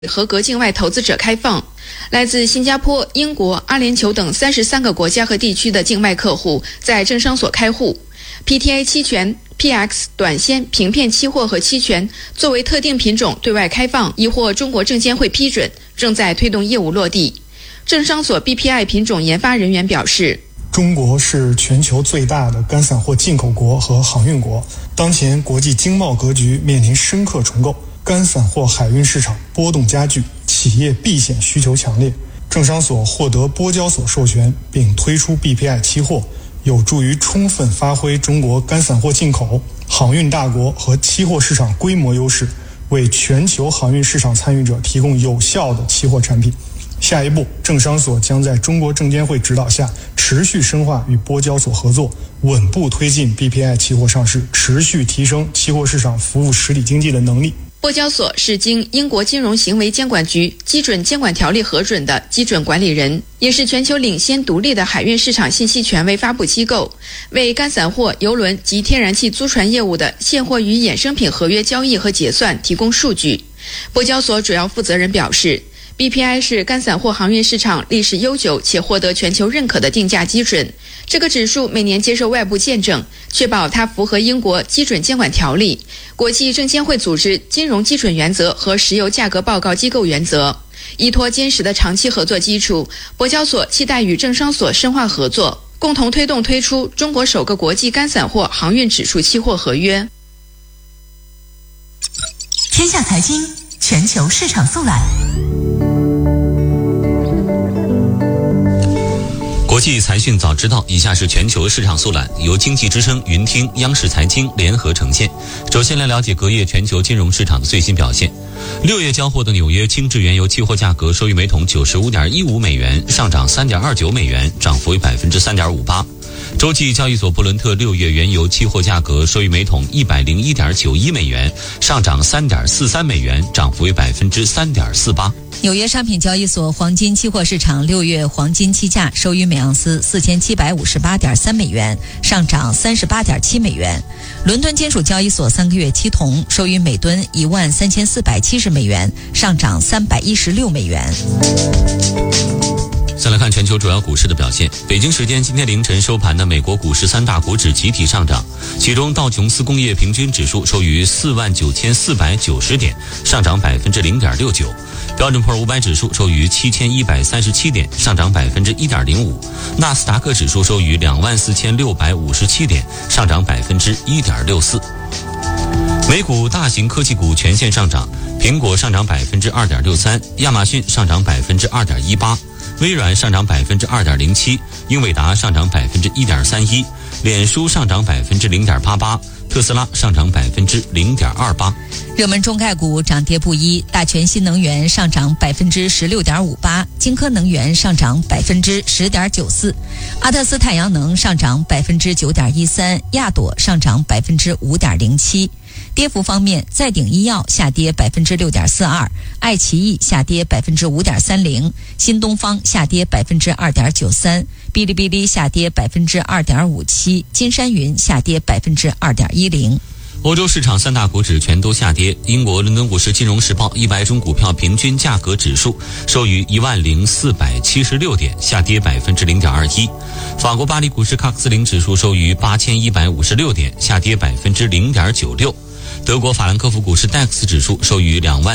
合格境外投资者开放。来自新加坡、英国、阿联酋等33个国家和地区的境外客户在证商所开户。PTA 期权、PX 短线、平片期货和期权作为特定品种对外开放，已获中国证监会批准，正在推动业务落地。证商所 BPI 品种研发人员表示， 中国是全球最大的干散货进口国和航运国，当前国际经贸格局面临深刻重构，干散货海运市场波动加剧，企业避险需求强烈。证商所获得波交所授权并推出 BPI 期货，有助于充分发挥中国干散货进口、航运大国和期货市场规模优势，为全球航运市场参与者提供有效的期货产品。下一步，证商所将在中国证监会指导下，持续深化与波交所合作，稳步推进 BPI 期货上市，持续提升期货市场服务实体经济的能力。 波交所是经英国金融行为监管局基准监管条例核准的基准管理人，也是全球领先独立的海运市场信息权威发布机构，为干散货、邮轮及天然气租船业务的现货与衍生品合约交易和结算提供数据。波交所主要负责人表示，BPI 是干散货航运市场历史悠久且获得全球认可的定价基准。这个指数每年接受外部见证，确保它符合英国基准监管条例、国际证监会组织金融基准原则和石油价格报告机构原则。依托坚实的长期合作基础，波交所期待与证商所深化合作，共同推出中国首个国际干散货航运指数期货合约。 天下财经全球市场速览。 国际财讯早知道，以下是全球市场速览，由经济之声、云听、央视财经联合呈现。首先来了解隔夜全球金融市场的最新表现。6月交货的纽约轻质原油期货价格收于每桶 95.15 美元，上涨 3.29 美元，涨幅为 3.58%。洲际交易所布伦特6月原油期货价格收于每桶 101.91 美元，上涨 3.43 美元，涨幅为 3.48%。 纽约商品交易所黄金期货市场6月黄金期价收于每盎司 4758.3 美元，上涨 38.7 美元。伦敦金属交易所3个月期铜收于每吨 13,470 美元，上涨316美元。 再来看全球主要股市的表现。北京时间今天凌晨收盘的美国股市3大股指集体上涨，其中道琼斯工业平均指数收于49490点，上涨 0.69%。标准普尔500指数收于7137点，上涨 1.05%。纳斯达克指数收于24657点，上涨 1.64%。美股大型科技股全线上涨，苹果上涨 2.63%， 亚马逊上涨 2.18%， 微软上涨 2.07%， 英伟达上涨 1.31%， 脸书上涨 0.88%， 特斯拉上涨 0.28%。 热门中概股涨跌不一，大全新能源上涨 16.58%， 金科能源上涨 10.94%， 阿特斯太阳能上涨 9.13%， 亚朵上涨 5.07%。跌幅方面，再鼎医药下跌 6.42%， 爱奇艺下跌 5.30%， 新东方下跌 2.93%， 哔哩哔哩下跌 2.57%， 金山云下跌 2.10%。 欧洲市场3大股指全都下跌。英国伦敦股市金融时报100种股票平均价格指数收于10476点，下跌 0.21%。法国巴黎股市喀克斯林指数收于8156点，下跌 0.96%。德国法兰克福股市戴克斯指数收于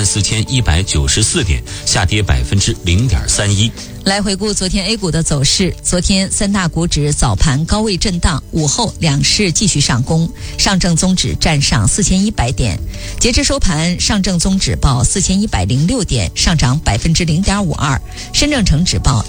24194点，下跌 0.31%。 来回顾昨天 A 股的走势，昨天3大股指早盘高位震荡，午后两市继续上攻，上证综指站上4100点，截至收盘，上证综指报4106点，上涨 0.52%， 深证成指报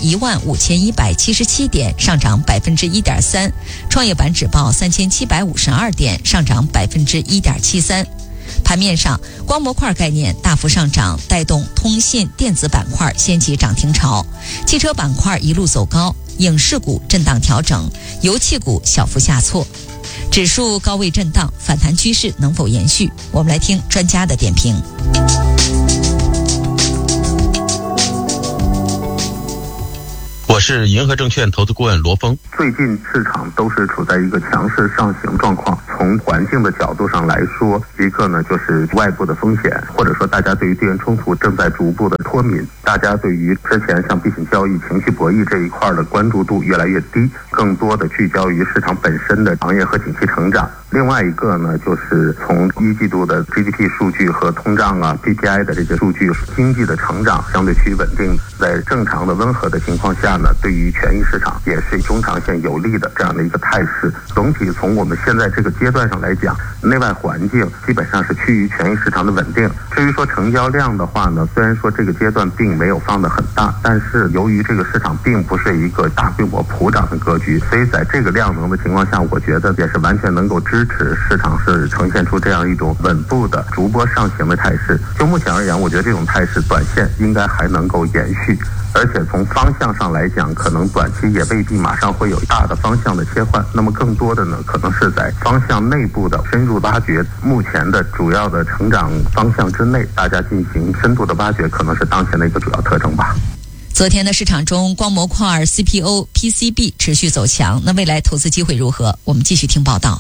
15177点，上涨 1.3%， 创业板指报3752点，上涨 1.73%。盘面上，光模块概念大幅上涨，带动通信电子板块掀起涨停潮，汽车板块一路走高，影视股震荡调整，油气股小幅下挫。指数高位震荡，反弹趋势能否延续？我们来听专家的点评。 我是是银河证券投资顾问罗峰。 最近市场都是处在一个强势上行状况，从环境的角度上来说，一个呢就是外部的风险，或者说大家对于地缘冲突正在逐步的脱敏，大家对于之前像避险交易、情绪博弈这一块的关注度越来越低，更多的聚焦于市场本身的行业和景气成长。另外一个呢，就是从一季度的 GDP 数据和通胀PPI 的这些数据，经济的成长相对趋于稳定，在正常的温和的情况下呢，对于权益市场也是中长线有利的这样的一个态势。总体从我们现在这个阶段上来讲，内外环境基本上是趋于权益市场的稳定。至于说成交量的话呢，虽然说这个阶段并没有放得很大，但是由于这个市场并不是一个大规模普涨的格局，所以在这个量能的情况下，我觉得也是完全能够支持市场是呈现出这样一种稳步的逐波上行的态势。就目前而言，我觉得这种态势短线应该还能够延续，而且从方向上来讲，可能短期也未必马上会有大的方向的切换，那么更多的呢，可能是在方向内部的深入挖掘，目前的主要的成长方向之内，大家进行深度的挖掘，可能是当前的一个主要特征吧。 昨天的市场中，光模块、CPO、PCB 持续走强，那未来投资机会如何？我们继续听报道。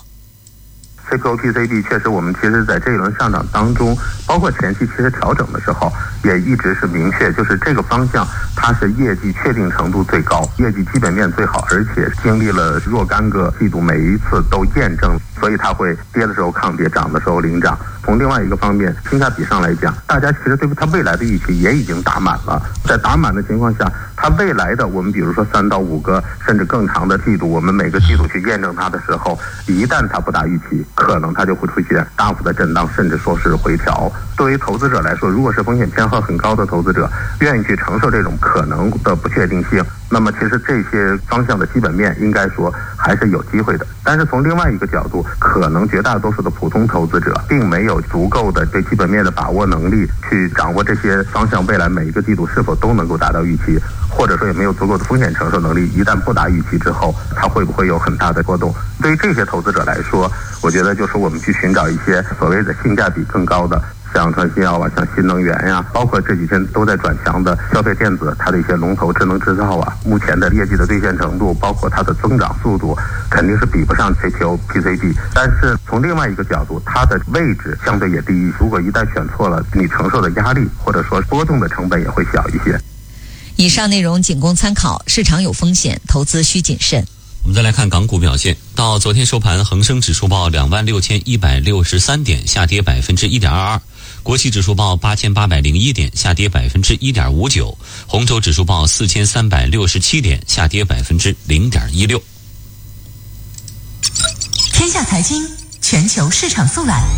CPO PCB 确实，我们其实在这一轮上涨当中，包括前期其实调整的时候，也一直是明确，就是这个方向它是业绩确定程度最高，业绩基本面最好，而且经历了若干个季度，每一次都验证，所以它会跌的时候抗跌，涨的时候领涨。从另外一个方面，性价比上来讲，大家其实对它未来的预期也已经打满了。在打满的情况下，它未来的我们比如说3到5个甚至更长的季度，我们每个季度去验证它的时候，一旦它不达预期，可能它就会出现大幅的震荡，甚至说是回调。对于投资者来说，如果是风险偏好很高的投资者，愿意去承受这种可能的不确定性，那么其实这些方向的基本面应该说还是有机会的。但是从另外一个角度，可能绝大多数的普通投资者并没有足够的对基本面的把握能力，去掌握这些方向未来每一个季度是否都能够达到预期，或者说也没有足够的风险承受能力，一旦不达预期之后，它会不会有很大的波动。对于这些投资者来说，我觉得就是我们去寻找一些所谓的性价比更高的，像创新药像新能源包括这几天都在转强的消费电子，它的一些龙头智能制造目前的业绩的兑现程度，包括它的增长速度，肯定是比不上 CPO PCB。但是从另外一个角度，它的位置相对也低，如果一旦选错了，你承受的压力或者说波动的成本也会小一些。 以上内容仅供参考，市场有风险，投资需谨慎。 我们再来看港股表现，到昨天收盘，恒生指数报26,163点，下跌1.22%；国企指数报8,801点，下跌1.59%；红筹指数报4,367点，下跌0.16%。 天下财经全球市场速览。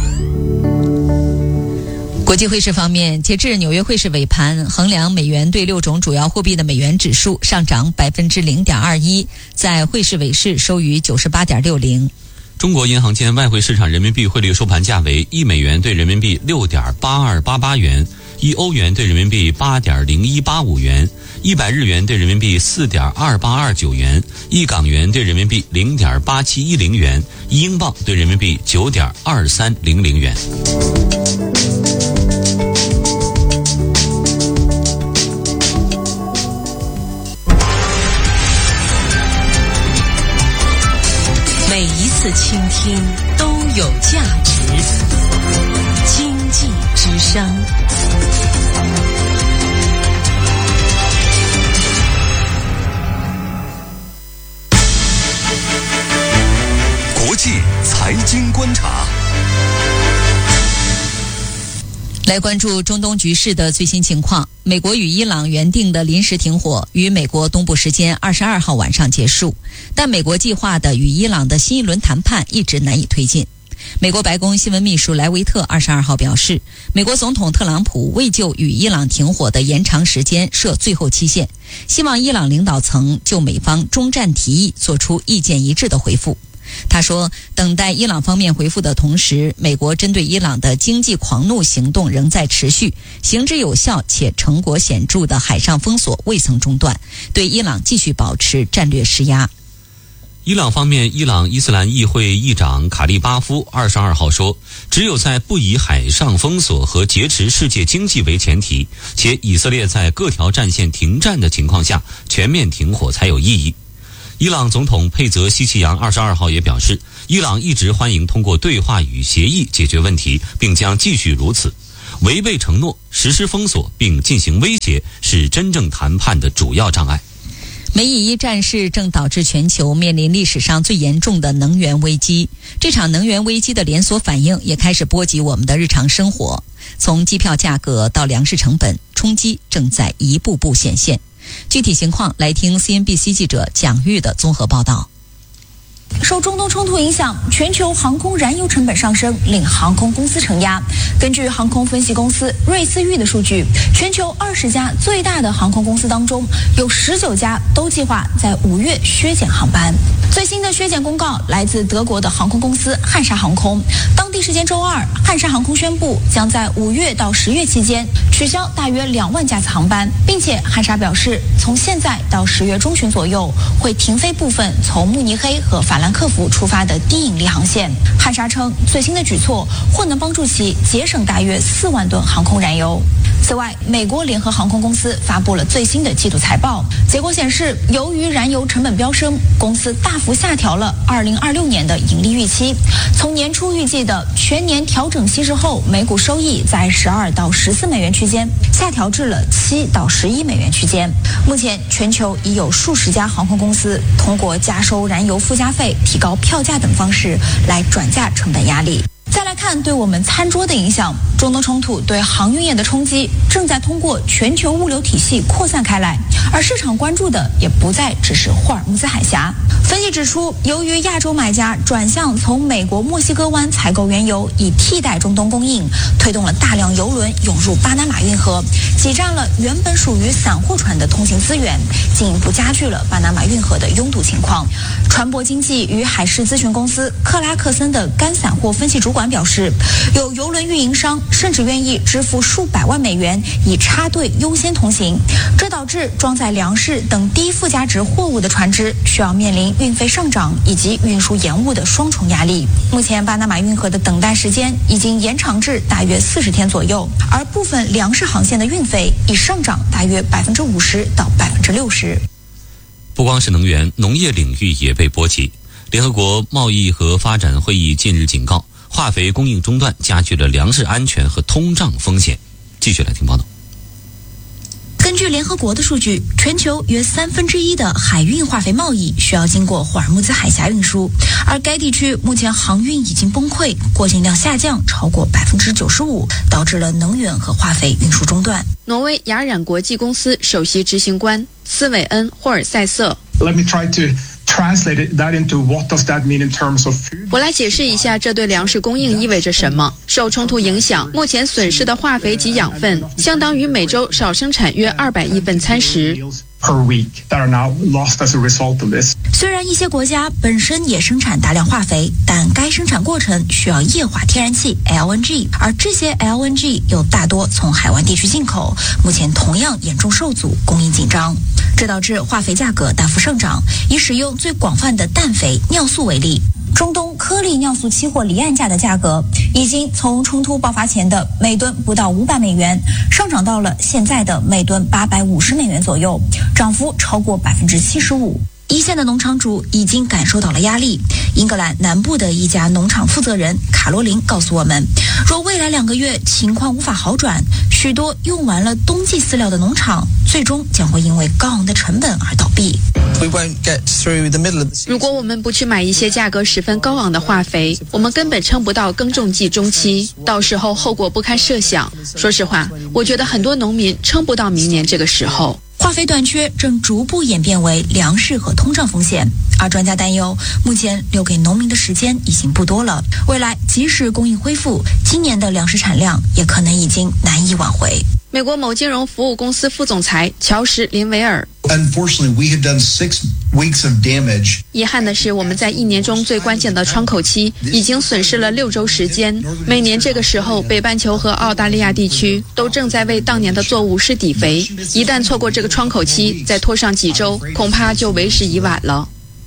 国际汇市方面，截至纽约汇市尾盘，衡量美元对6种主要货币的美元指数上涨0.21%，在汇市尾市收于98.60。 中国银行间外汇市场人民币汇率收盘价为1美元对人民币6.8288元，1欧元对人民币8.0185元，100日元对人民币4.2829元，1港元对人民币0.8710元，1英镑对人民币9.2300元。 每一次倾听都有价值。经济之声。 国际财经观察。 来关注中东局势的最新情况。美国与伊朗原定的临时停火于美国东部时间22号晚上结束，但美国计划的与伊朗的新一轮谈判一直难以推进。美国白宫新闻秘书莱维特22号表示，美国总统特朗普未就与伊朗停火的延长时间设最后期限，希望伊朗领导层就美方中战提议做出意见一致的回复。他说，等待伊朗方面回复的同时，美国针对伊朗的经济狂怒行动仍在持续，行之有效且成果显著的海上封锁未曾中断，对伊朗继续保持战略施压。 伊朗方面，伊朗伊斯兰议会议长卡利巴夫22号说，只有在不以海上封锁和劫持世界经济为前提，且以色列在各条战线停战的情况下，全面停火才有意义。伊朗总统佩泽西奇扬22号也表示，伊朗一直欢迎通过对话与协议解决问题，并将继续如此。违背承诺、实施封锁并进行威胁是真正谈判的主要障碍。 美以伊战事正导致全球面临历史上最严重的能源危机。这场能源危机的连锁反应也开始波及我们的日常生活，从机票价格到粮食成本，冲击正在一步步显现。具体情况来听 CNBC 记者蒋玉的综合报道。 受中东冲突影响，全球航空燃油成本上升，令航空公司承压。根据航空分析公司瑞思域的数据，全球20家最大的航空公司当中，有19家都计划在5月削减航班。最新的削减公告来自德国的航空公司汉莎航空。当地时间周二，汉莎航空宣布将在5月到10月期间取消大约2万架次航班，并且汉莎表示，从现在到10月中旬左右会停飞部分从慕尼黑和法兰克福出发的低引力航线。汉莎称，最新的举措或能帮助其节省大约4万吨航空燃油。此外，美国联合航空公司发布了最新的季度财报，结果显示，由于燃油成本飙升，公司大幅下调了2026年的盈利预期，从年初预计的全年调整稀释后每股收益在12到14美元区间，下调至了7到11美元区间。目前，全球已有数十家航空公司通过加收燃油附加费、提高票价等方式来转嫁成本压力。再来看对我们餐桌的影响，中东冲突对航运业的冲击正在通过全球物流体系扩散开来，而市场关注的也不再只是霍尔木兹海峡。分析指出，由于亚洲买家转向从美国墨西哥湾采购原油以替代中东供应，推动了大量油轮涌入巴拿马运河，挤占了原本属于散货船的通行资源，进一步加剧了巴拿马运河的拥堵情况。船舶经济与海事咨询公司克拉克森的干散货分析主管表示，有邮轮运营商甚至愿意支付数百万美元以插队优先通行，这导致装载粮食等低附加值货物的船只需要面临运费上涨以及运输延误的双重压力。目前巴拿马运河的等待时间已经延长至大约40天左右，而部分粮食航线的运费已上涨大约50%到60%。 不光是能源，农业领域也被波及。联合国贸易和发展会议近日警告，化肥供应中断加剧了粮食安全和通胀风险。继续来听报道。 根据联合国的数据，全球约1/3的海运化肥贸易需要经过霍尔木兹海峡运输，而该地区目前航运已经崩溃，过境量下降超过95%，导致了能源和化肥运输中断。 挪威雅冉国际公司首席执行官斯韦恩·霍尔塞瑟。 Let me try to translate that into what does that mean in terms of food. 我来解释一下这对粮食供应意味着什么。受冲突影响，目前损失的化肥及养分相当于每周少生产约200亿份餐食。 Per week that are now lost as a result of this. 虽然一些国家本身也生产大量化肥，但该生产过程需要液化天然气 LNG， 而这些 LNG 又大多从海湾地区进口，目前同样严重受阻，供应紧张，这导致化肥价格大幅上涨。以使用最广泛的氮肥、尿素为例，中东颗粒尿素期货离岸价的价格已经从冲突爆发前的每吨不到500美元，上涨到了现在的每吨850美元左右，涨幅超过75%。一线的农场主已经感受到了压力。英格兰南部的一家农场负责人卡罗琳告诉我们，若未来2个月情况无法好转，许多用完了冬季饲料的农场最终将会因为高昂的成本而倒闭。 如果我们不去买一些价格十分高昂的化肥，我们根本撑不到耕种季中期，到时候后果不堪设想。说实话，我觉得很多农民撑不到明年这个时候。 化肥短缺正逐步演变为粮食和通胀风险，而专家担忧，目前留给农民的时间已经不多了。未来即使供应恢复，今年的粮食产量也可能已经难以挽回。 美国某金融服务公司副总裁乔什·林维尔。 Unfortunately, we have done 6 weeks of damage. 遗憾的是，我们在1年中最关键的窗口期已经损失了6周时间。每年这个时候，北半球和澳大利亚地区都正在为当年的作物施底肥。一旦错过这个窗口期，再拖上几周，恐怕就为时已晚了。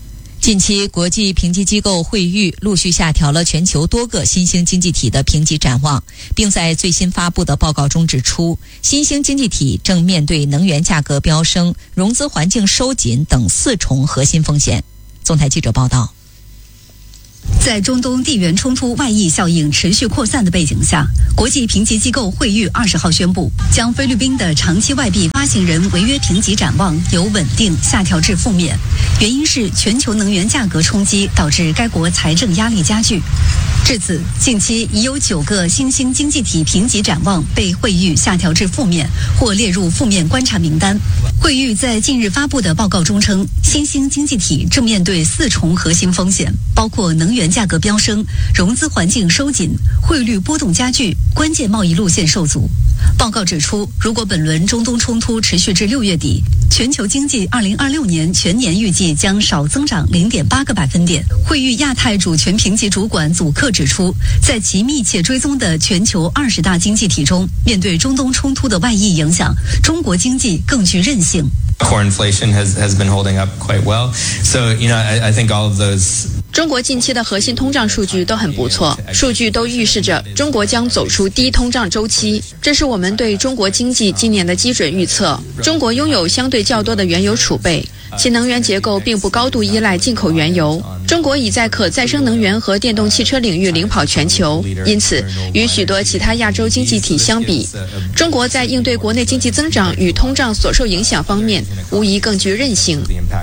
近期，国际评级机构惠誉陆续下调了全球多个新兴经济体的评级展望，并在最新发布的报告中指出，新兴经济体正面对能源价格飙升、融资环境收紧等4重核心风险。总台记者报道。 在中东地缘冲突外溢效应持续扩散的背景下，国际评级机构惠誉20号宣布，将菲律宾的长期外币发行人违约评级展望由稳定下调至负面，原因是全球能源价格冲击导致该国财政压力加剧。至此，近期已有9个新兴经济体评级展望被惠誉下调至负面或列入负面观察名单。惠誉在近日发布的报告中称，新兴经济体正面对4重核心风险，包括能源价格飙升、融资环境收紧、汇率波动加剧、关键贸易路线受阻。报告指出，如果本轮中东冲突持续至6月底，全球经济2026年全年预计将少增长0.8个百分点。惠誉亚太主权评级主管祖克指出，在其密切追踪的全球20大经济体中，面对中东冲突的外溢影响，中国经济更具韧性。 Core inflation has been holding up quite well. So, I think all of those. 中国近期的核心通胀数据都很不错，数据都预示着中国将走出低通胀周期，这是我们对中国经济今年的基准预测。中国拥有相对较多的原油储备，其能源结构并不高度依赖进口原油。中国已在可再生能源和电动汽车领域领跑全球，因此与许多其他亚洲经济体相比，中国在应对国内经济增长与通胀所受影响方面，无疑更具韧性。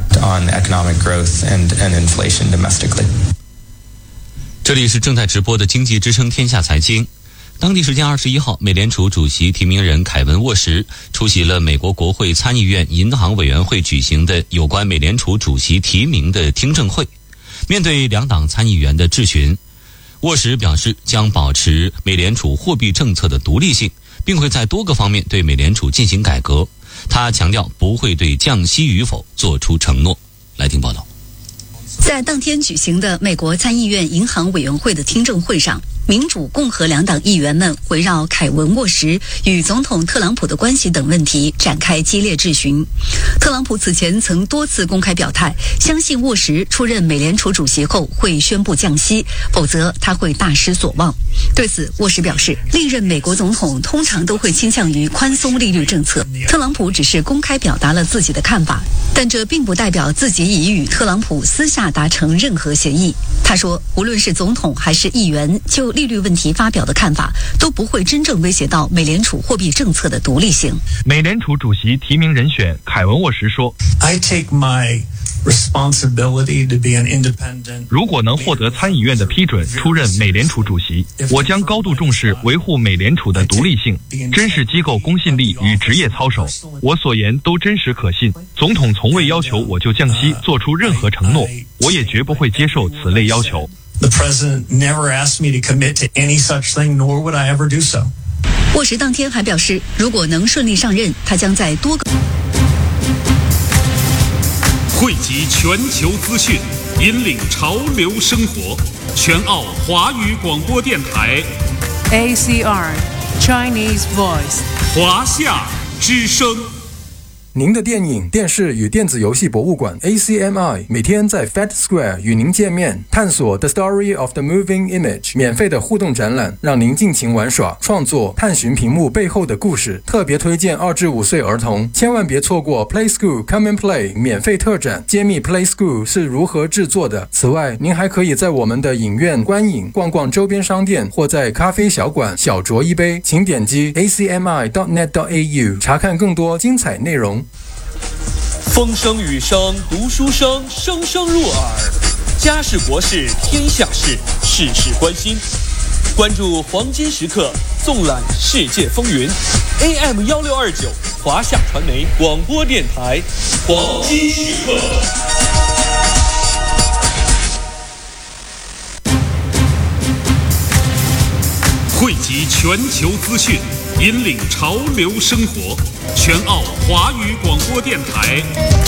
这里是正在直播的经济之声天下财经。当地时间21号，美联储主席提名人凯文沃什出席了美国国会参议院银行委员会举行的有关美联储主席提名的听证会。面对两党参议员的质询，沃什表示将保持美联储货币政策的独立性，并会在多个方面对美联储进行改革。他强调不会对降息与否做出承诺。来听报道。 在当天举行的美国参议院银行委员会的听证会上，民主共和两党议员们围绕凯文沃什与总统特朗普的关系等问题展开激烈质询。特朗普此前曾多次公开表态，相信沃什出任美联储主席后会宣布降息，否则他会大失所望。对此，沃什表示，历任美国总统通常都会倾向于宽松利率政策，特朗普只是公开表达了自己的看法，但这并不代表自己已与特朗普私下达成任何协议。他说，无论是总统还是议员就利率问题发表的看法，都不会真正威胁到美联储货币政策的独立性。 美联储主席提名人选凯文沃什说， I take my responsibility to be an independent. 如果能获得参议院的批准出任美联储主席，我将高度重视维护美联储的独立性、真实机构公信力与职业操守。我所言都真实可信。总统从未要求我就降息做出任何承诺，我也绝不会接受此类要求。 The president never asked me to commit to any such thing, nor would I ever do so. 沃什当天还表示，如果能顺利上任，他将在多个汇集全球资讯，引领潮流生活。全澳华语广播电台 ACR Chinese Voice 华夏之声。 您的电影、电视与电子游戏博物馆 ACMI 每天在 Fed Square 与您见面，探索 The Story of the Moving Image 免费的互动展览，让您尽情玩耍、创作，探寻屏幕背后的故事。特别推荐2至5岁儿童，千万别错过 Play School Come and Play 免费特展，揭秘 Play School 是如何制作的。此外，您还可以在我们的影院观影、逛逛周边商店，或在咖啡小馆小酌一杯。请点击 acmi.net.au 查看更多精彩内容。 风声雨声读书声，声声入耳。家事国事天下事，事事关心。关注黄金时刻，纵览世界风云。AM1629华夏传媒广播电台，黄金时刻。 汇集全球资讯，引领潮流生活。全澳华语广播电台